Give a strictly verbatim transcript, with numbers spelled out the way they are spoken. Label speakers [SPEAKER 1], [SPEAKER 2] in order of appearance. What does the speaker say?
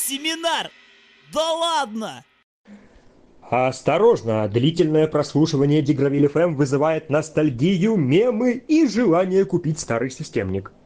[SPEAKER 1] семинар! Да ладно!
[SPEAKER 2] Осторожно, длительное прослушивание Дигравиль эф эм вызывает ностальгию, мемы и желание купить старый системник.